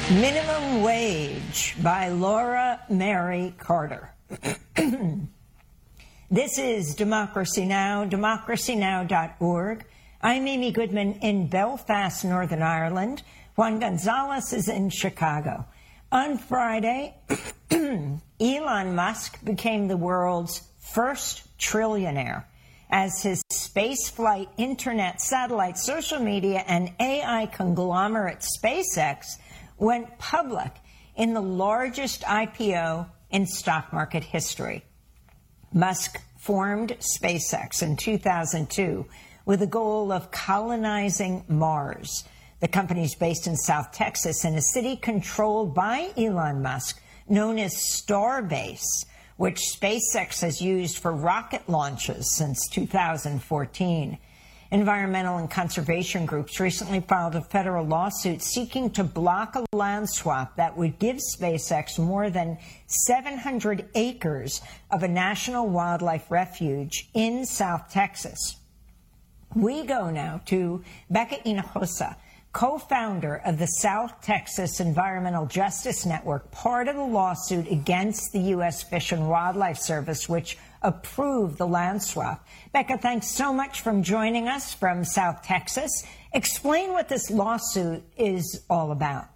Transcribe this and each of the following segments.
Minimum Wage by Laura Mary Carter. This is Democracy Now!, democracynow.org. I'm Amy Goodman in Belfast, Northern Ireland. Juan Gonzalez is in Chicago. On Friday, Elon Musk became the world's first trillionaire as his spaceflight, internet, satellite, social media, and AI conglomerate SpaceX went public in the largest IPO in stock market history. Musk formed SpaceX in 2002 with the goal of colonizing Mars. The company is based in South Texas in a city controlled by Elon Musk known as Starbase, which SpaceX has used for rocket launches since 2014. Environmental and conservation groups recently filed a federal lawsuit seeking to block a land swap that would give SpaceX more than 700 acres of a national wildlife refuge in South Texas. We go now to Becca Hinojosa, co-founder of the South Texas Environmental Justice Network, part of the lawsuit against the U.S. Fish and Wildlife Service, which approved the land swap. Becca, thanks so much for joining us from South Texas. Explain what this lawsuit is all about.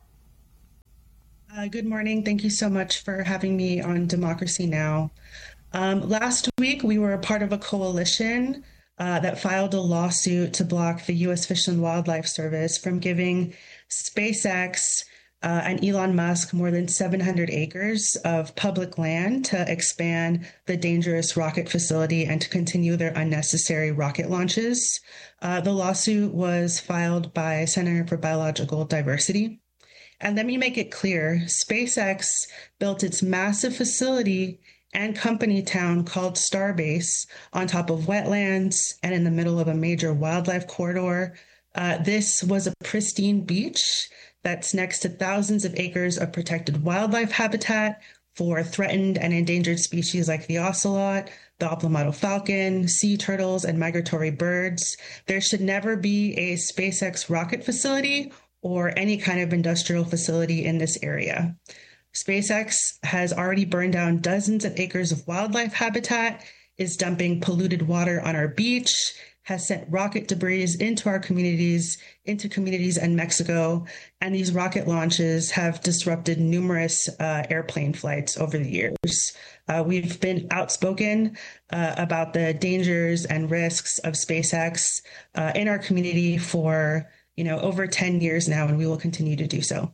Good morning. Thank you so much for having me on Democracy Now! Last week, we were a part of a coalition that filed a lawsuit to block the U.S. Fish and Wildlife Service from giving SpaceX and Elon Musk more than 700 acres of public land to expand the dangerous rocket facility and to continue their unnecessary rocket launches. The lawsuit was filed by Center for Biological Diversity. And let me make it clear, SpaceX built its massive facility and company town called Starbase on top of wetlands and in the middle of a major wildlife corridor. This was a pristine beach that's next to thousands of acres of protected wildlife habitat for threatened and endangered species like the ocelot, the Oplomato falcon, sea turtles, and migratory birds. There should never be a SpaceX rocket facility or any kind of industrial facility in this area. SpaceX has already burned down dozens of acres of wildlife habitat, is dumping polluted water on our beach, has sent rocket debris into communities in Mexico, and these rocket launches have disrupted numerous airplane flights over the years. We've been outspoken about the dangers and risks of SpaceX in our community for over 10 years now, and we will continue to do so.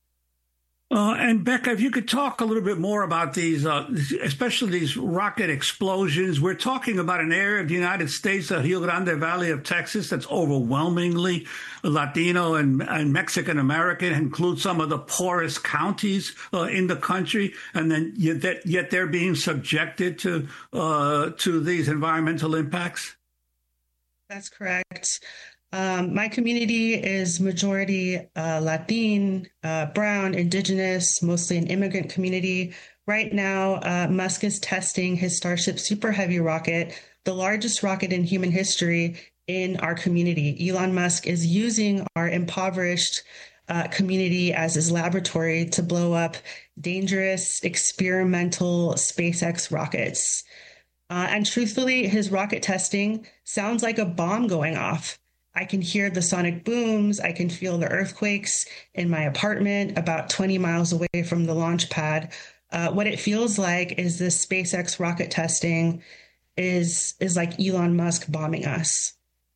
And Becca, if you could talk a little bit more about these, especially these rocket explosions. We're talking about an area of the United States, the Rio Grande Valley of Texas, that's overwhelmingly Latino and Mexican American, includes some of the poorest counties in the country, and then yet they're being subjected to these environmental impacts. That's correct. My community is majority Latin, brown, indigenous, mostly an immigrant community. Right now, Musk is testing his Starship Super Heavy rocket, the largest rocket in human history, in our community. Elon Musk is using our impoverished community as his laboratory to blow up dangerous experimental SpaceX rockets. And truthfully, his rocket testing sounds like a bomb going off. I can hear the sonic booms. I can feel the earthquakes in my apartment about 20 miles away from the launch pad. What it feels like is this SpaceX rocket testing is like Elon Musk bombing us.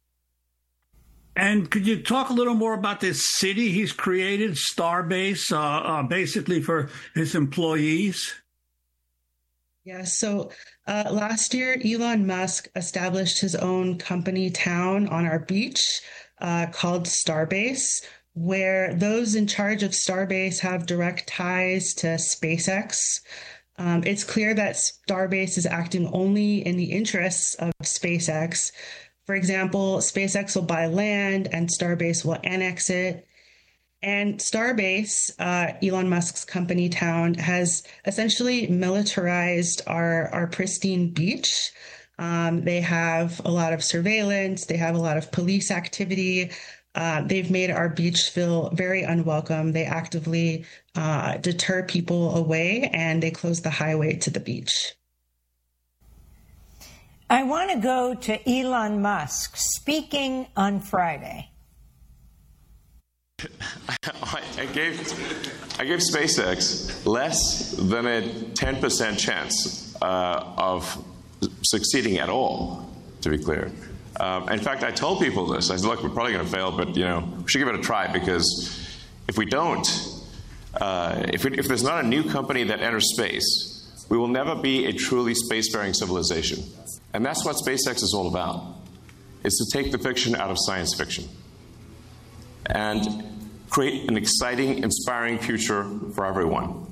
And could you talk a little more about this city he's created, Starbase, basically for his employees? Yeah, so last year, Elon Musk established his own company town on our beach called Starbase, where those in charge of Starbase have direct ties to SpaceX. It's clear that Starbase is acting only in the interests of SpaceX. For example, SpaceX will buy land and Starbase will annex it. And Starbase, Elon Musk's company town, has essentially militarized our pristine beach. They have a lot of surveillance. They have a lot of police activity. They've made our beach feel very unwelcome. They actively deter people away, and they close the highway to the beach. I want to go to Elon Musk speaking on Friday. I gave SpaceX less than a 10% chance of succeeding at all, to be clear. In fact, I told people this. I said, look, we're probably going to fail, but we should give it a try, because if we don't, if there's not a new company that enters space, we will never be a truly spacefaring civilization. And that's what SpaceX is all about, is to take the fiction out of science fiction and create an exciting, inspiring future for everyone.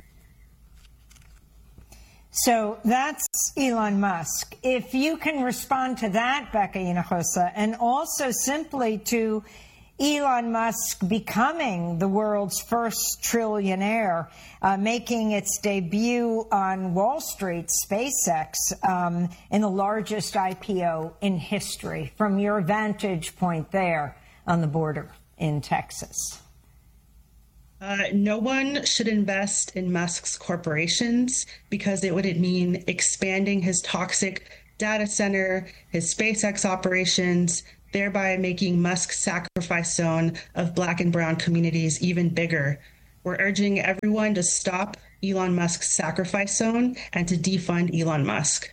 So that's Elon Musk. If you can respond to that, Becca Hinojosa, and also simply to Elon Musk becoming the world's first trillionaire, making its debut on Wall Street, SpaceX, in the largest IPO in history, from your vantage point there on the border in Texas. No one should invest in Musk's corporations, because it would mean expanding his toxic data center, his SpaceX operations, thereby making Musk's sacrifice zone of Black and brown communities even bigger. We're urging everyone to stop Elon Musk's sacrifice zone and to defund Elon Musk.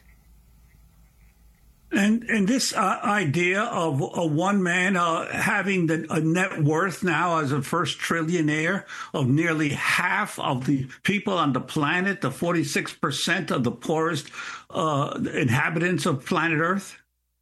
And this idea of a one man having a net worth now as a first trillionaire of nearly half of the people on the planet, the 46% of the poorest inhabitants of planet Earth?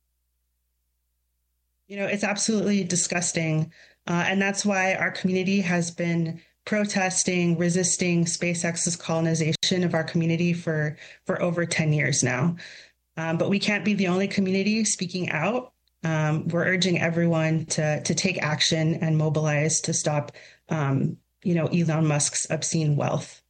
It's absolutely disgusting. And that's why our community has been protesting, resisting SpaceX's colonization of our community for over 10 years now. But we can't be the only community speaking out. We're urging everyone to take action and mobilize to stop, Elon Musk's obscene wealth.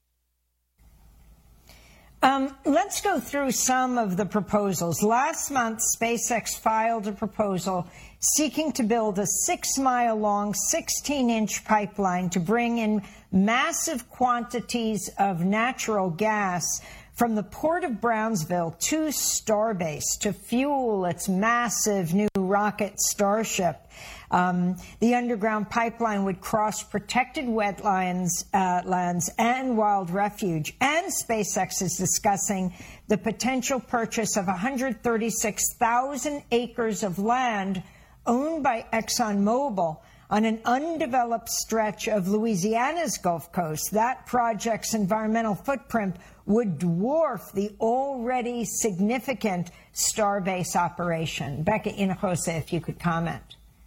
Let's go through some of the proposals. Last month, SpaceX filed a proposal seeking to build a 6-mile-long, 16-inch pipeline to bring in massive quantities of natural gas from the port of Brownsville to Starbase to fuel its massive new rocket Starship. The underground pipeline would cross protected wetlands, lands and wild refuge. And SpaceX is discussing the potential purchase of 136,000 acres of land owned by ExxonMobil on an undeveloped stretch of Louisiana's Gulf Coast. That project's environmental footprint would dwarf the already significant Starbase operation. Becca Hinojosa, if you could comment.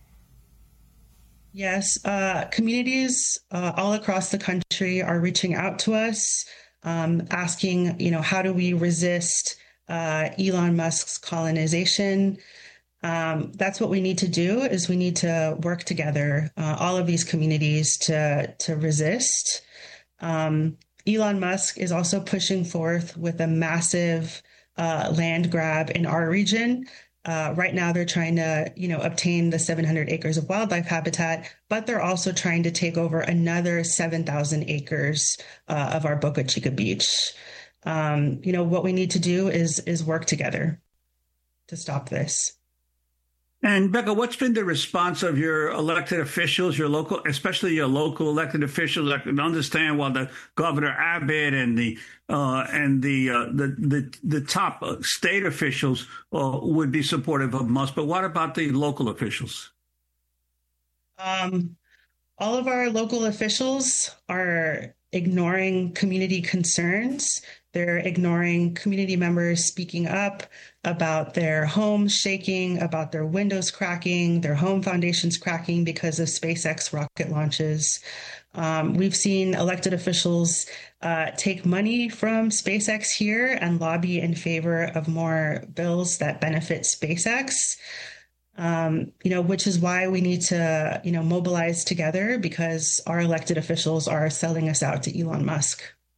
Yes, communities all across the country are reaching out to us, asking, how do we resist Elon Musk's colonization? That's what we need to do, is we need to work together, all of these communities to resist. Elon Musk is also pushing forth with a massive land grab in our region. Right now, they're trying to, obtain the 700 acres of wildlife habitat, but they're also trying to take over another 7,000 acres of our Boca Chica beach. What we need to do is work together to stop this. And Becca, what's been the response of your elected officials, especially your local elected officials? I can understand while the Governor Abbott and the top state officials would be supportive of Musk, but what about the local officials? All of our local officials are ignoring community concerns. They're ignoring community members speaking up about their homes shaking, about their windows cracking, their home foundations cracking because of SpaceX rocket launches. We've seen elected officials take money from SpaceX here and lobby in favor of more bills that benefit SpaceX. Which is why we need to, mobilize together, because our elected officials are selling us out to Elon Musk.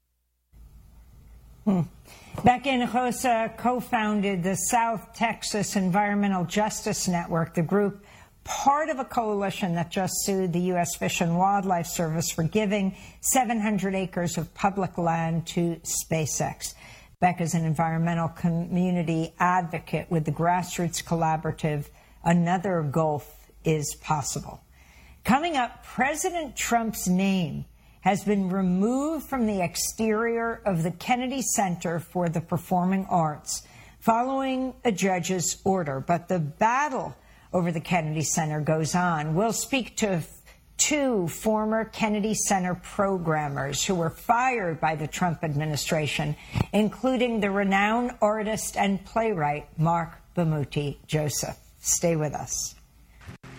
Becca Hinojosa co-founded the South Texas Environmental Justice Network. The group part of a coalition that just sued the U.S. Fish and Wildlife Service for giving 700 acres of public land to SpaceX. Beck is an environmental community advocate with the grassroots collaborative Another Gulf is Possible. Coming up, President Trump's name has been removed from the exterior of the Kennedy Center for the Performing Arts following a judge's order. But the battle over the Kennedy Center goes on. We'll speak to two former Kennedy Center programmers who were fired by the Trump administration, including the renowned artist and playwright Mark Bamuthi Joseph. Stay with us.